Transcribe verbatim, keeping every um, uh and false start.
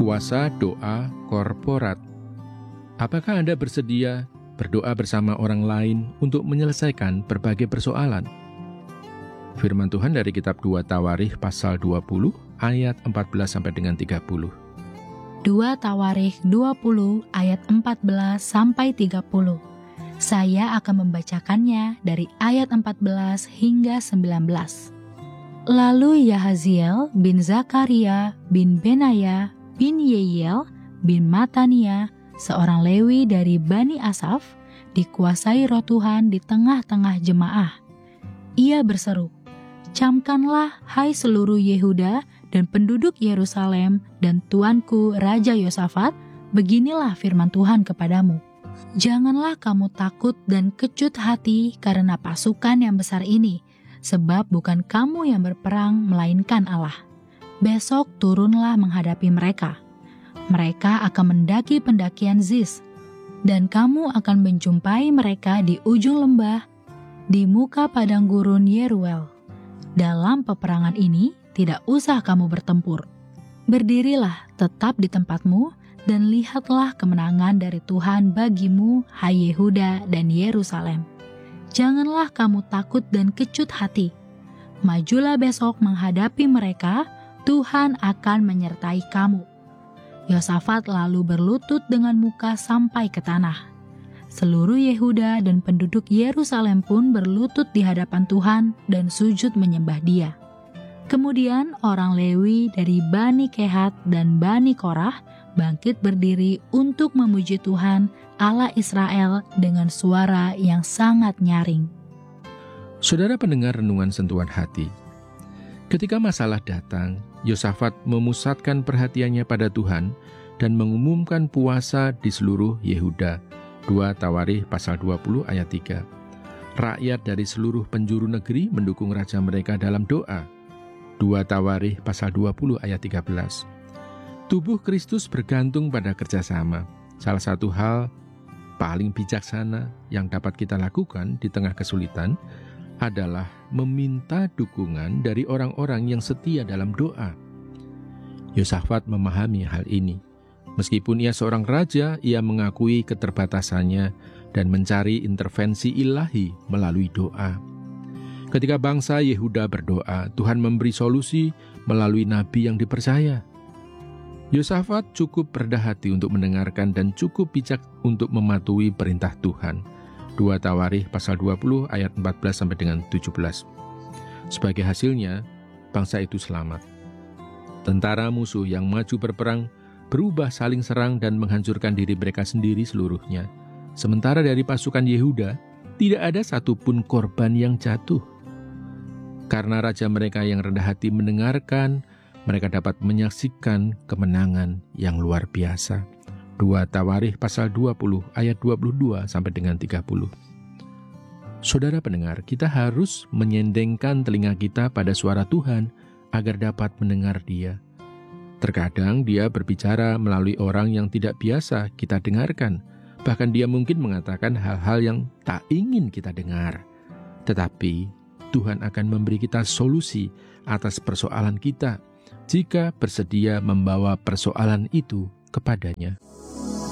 puasa doa korporat. Apakah Anda bersedia berdoa bersama orang lain untuk menyelesaikan berbagai persoalan? Firman Tuhan dari kitab dua Tawarikh pasal dua puluh ayat empat belas sampai dengan tiga puluh. dua Tawarikh dua puluh ayat empat belas sampai tiga puluh. Saya akan membacakannya dari ayat empat belas hingga sembilan belas. Lalu Yahaziel bin Zakaria bin Benaya bin Yeiel bin Matania, seorang Lewi dari Bani Asaf, dikuasai Roh Tuhan di tengah-tengah jemaah. Ia berseru, "Camkanlah, hai seluruh Yehuda dan penduduk Yerusalem dan tuanku Raja Yosafat, beginilah firman Tuhan kepadamu. Janganlah kamu takut dan kecut hati karena pasukan yang besar ini, sebab bukan kamu yang berperang melainkan Allah. Besok turunlah menghadapi mereka. Mereka akan mendaki pendakian Ziz, dan kamu akan menjumpai mereka di ujung lembah, di muka padang gurun Yeruel. Dalam peperangan ini tidak usah kamu bertempur. Berdirilah tetap di tempatmu, dan lihatlah kemenangan dari Tuhan bagimu, hai Yehuda dan Yerusalem. Janganlah kamu takut dan kecut hati. Majulah besok menghadapi mereka, Tuhan akan menyertai kamu." Yosafat lalu berlutut dengan muka sampai ke tanah. Seluruh Yehuda dan penduduk Yerusalem pun berlutut di hadapan Tuhan dan sujud menyembah Dia. Kemudian orang Lewi dari Bani Kehat dan Bani Korah bangkit berdiri untuk memuji Tuhan Allah Israel dengan suara yang sangat nyaring. Saudara pendengar renungan sentuhan hati, ketika masalah datang, Yosafat memusatkan perhatiannya pada Tuhan dan mengumumkan puasa di seluruh Yehuda. dua Tawarikh pasal dua puluh ayat tiga. Rakyat dari seluruh penjuru negeri mendukung raja mereka dalam doa. dua Tawarikh pasal dua puluh ayat tiga belas. Tubuh Kristus bergantung pada kerjasama. Salah satu hal paling bijaksana yang dapat kita lakukan di tengah kesulitan adalah meminta dukungan dari orang-orang yang setia dalam doa. Yosafat memahami hal ini. Meskipun ia seorang raja, ia mengakui keterbatasannya dan mencari intervensi ilahi melalui doa. Ketika bangsa Yehuda berdoa, Tuhan memberi solusi melalui nabi yang dipercaya. Yosafat cukup rendah hati untuk mendengarkan dan cukup bijak untuk mematuhi perintah Tuhan. dua Tawarikh pasal dua puluh ayat empat belas sampai dengan tujuh belas. Sebagai hasilnya, bangsa itu selamat. Tentara musuh yang maju berperang berubah saling serang dan menghancurkan diri mereka sendiri seluruhnya. Sementara dari pasukan Yehuda, tidak ada satupun korban yang jatuh. Karena raja mereka yang rendah hati mendengarkan, mereka dapat menyaksikan kemenangan yang luar biasa. dua Tawarikh pasal dua puluh ayat dua puluh dua sampai dengan tiga puluh. Saudara pendengar, kita harus menyendengkan telinga kita pada suara Tuhan agar dapat mendengar Dia. Terkadang Dia berbicara melalui orang yang tidak biasa kita dengarkan. Bahkan Dia mungkin mengatakan hal-hal yang tak ingin kita dengar. Tetapi Tuhan akan memberi kita solusi atas persoalan kita jika bersedia membawa persoalan itu kepadanya.